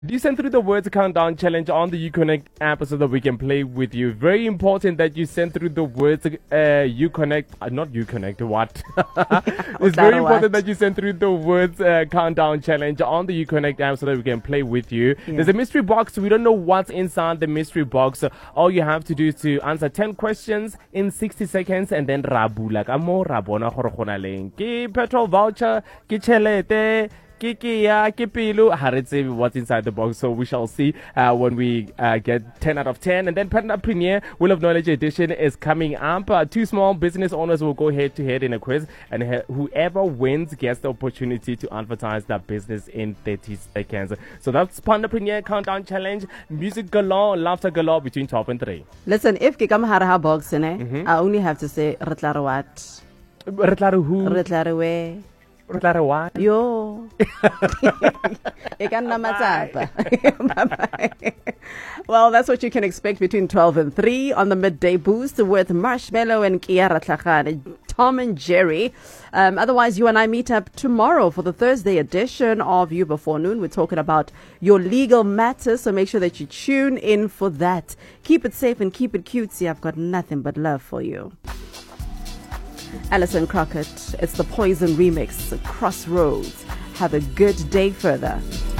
You send through the words countdown challenge on the Uconnect app so that we can play with you. Very important that you send through the words Uconnect, not Uconnect, what? It's very important that you send through the words countdown challenge on the Uconnect app so that we can play with you. Yeah. There's a mystery box. We don't know what's inside the mystery box. All you have to do is to answer 10 questions in 60 seconds and then rabula ka mo rabona gore gona leng. Ke petrol voucher, ke chelete, what's inside the box, so we shall see when we get 10 out of 10. And then Partner Premier Wheel of Knowledge edition is coming up. Two small business owners will go head to head in a quiz, and whoever wins gets the opportunity to advertise their business in 30 seconds. So that's Partner Premier Countdown Challenge. Music galore, laughter galore between 12 and 3. Listen, if you come hara box, I only have to say Retlaro what? Retlaro who? Retlaro where? What? Yo. Well, that's what you can expect between 12 and 3 on the Midday Boost with Marshmello and Kiara Tlachane, Tom and Jerry. Otherwise, you and I meet up tomorrow for the Thursday edition of You Before Noon. We're talking about your legal matters, so make sure that you tune in for that. Keep it safe and keep it cutesy. I've got nothing but love for you. Alison Crockett, it's the Poison remix, Crossroads. Have a good day further.